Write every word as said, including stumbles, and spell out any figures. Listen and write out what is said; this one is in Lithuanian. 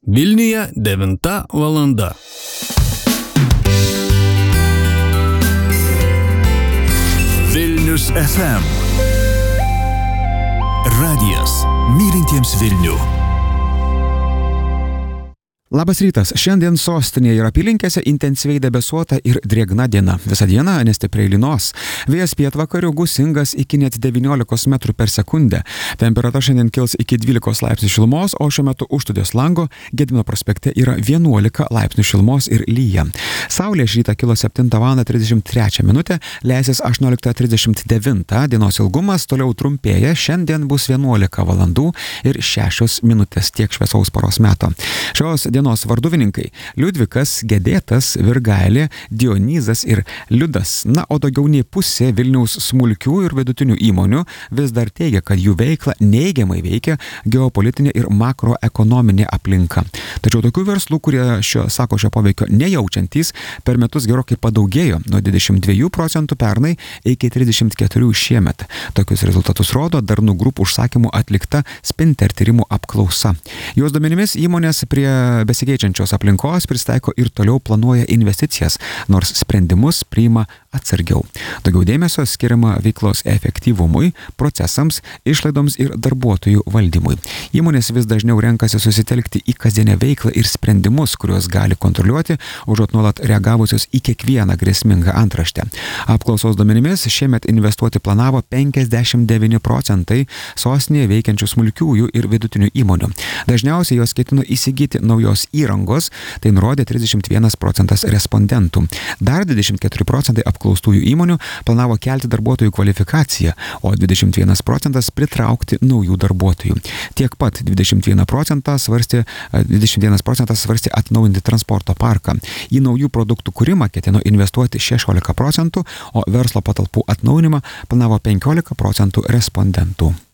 Vilniuje devinta valanda. Vilnius F M. Radijas mylintiems Vilnių. Labas rytas. Šiandien sostinėje ir apylinkėse intensyviai debesuota ir drėgna diena. Visą dieną nestipriai lynos. Vėjas pietvakarių gūsingas iki net devyniolikos metrų per sekundę. Temperatūra šiandien kils iki dvylikos laipsnių šilumos, o šiuo metu už studijos lango Gedimino prospekte yra vienuolika laipsnių šilumos ir lyja. Saulė šį rytą kilo septintą valandą trisdešimt trečią minutę, leisis aštuonioliktą trisdešimt devintą, dienos ilgumas toliau trumpėja, šiandien bus vienuolika valandų ir šešios minutės tiek šviesaus paros meto. Šios dienos varduvininkai – Liudvikas, Gedėtas, Virgailė, Dionizas ir Liudas. Na, o daugiau nei pusė Vilniaus smulkių ir vidutinių įmonių vis dar teigia, kad jų veiklą neigiamai veikia geopolitinė ir makroekonominė aplinka. Tačiau tokių verslų, kurie šio, sako šio poveikio nejaučiantys, per metus gerokai padaugėjo nuo dvidešimt dviejų procentų pernai iki trisdešimt keturių šiemet. Tokius rezultatus rodo Darnu Group užsakymų atlikta Spinter tyrimų apklausa. Jos duomenimis įmonės prie besikeičiančios aplinkos pristaiko ir toliau planuoja investicijas, nors sprendimus priima atsargiau. Daugiau dėmesio skiriama veiklos efektyvumui, procesams, išlaidoms ir darbuotojų valdymui. Įmonės vis dažniau renkasi susitelkti į kasdienę veiklą ir sprendimus, kuriuos gali kontroliuoti, užuot nuolat reagavusios į kiekvieną grėsmingą antraštę. Apklausos duomenimis šiemet investuoti planavo penkiasdešimt devyni procentai sostinėje veikiančių smulkiųjų ir vidutinių įmonių. Dažniausiai jos ketino įsigyti naujos įrangos, tai nurodė trisdešimt vienas procentas respondentų. Dar dvidešimt keturi procentai apklaustųjų įmonių planavo kelti darbuotojų kvalifikaciją, o dvidešimt vienas procentas pritraukti naujų darbuotojų. Tiek pat dvidešimt vienas procentas svarstė, dvidešimt vienas procentas svarstė atnaujinti transporto parką. Į naujų produktų kūrimą ketino investuoti šešiolika procentų, o verslo patalpų atnaujinimą planavo penkiolika procentų respondentų.